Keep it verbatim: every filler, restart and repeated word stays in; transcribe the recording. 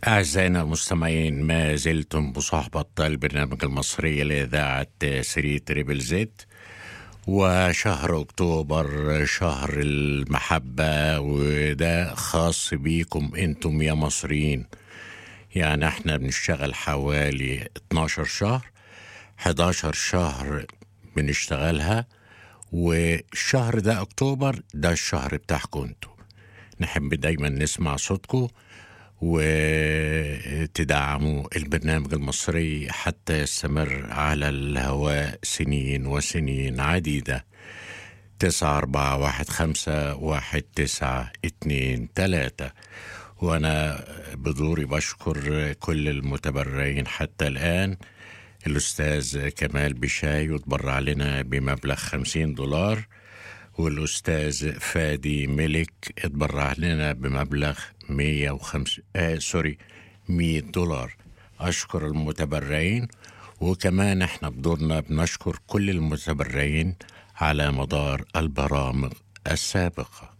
أعزائنا المستمعين، ما زلتم بصحبة البرنامج المصري لإذاعة سري تريبل زيت. وشهر أكتوبر شهر المحبة، وده خاص بيكم أنتم يا مصريين. يعني احنا بنشتغل حوالي اتناشر شهر، حداشر شهر بنشتغلها، والشهر ده أكتوبر ده الشهر بتاعكم انتم. نحب دايما نسمع صوتكم وتدعموا البرنامج المصري حتى يستمر على الهواء سنين وسنين عديدة. تسعة أربعة واحد خمسة واحد تسعة اتنين تلاتة. وأنا بدوري بشكر كل المتبرعين حتى الآن. الأستاذ كمال بشاي وتبرع لنا بمبلغ خمسين دولار، والأستاذ فادي ملك اتبرع لنا بمبلغ مية وخمسة آه سوري مية دولار. أشكر المتبرعين، وكمان احنا بدورنا بنشكر كل المتبرعين على مدار البرامج السابقة.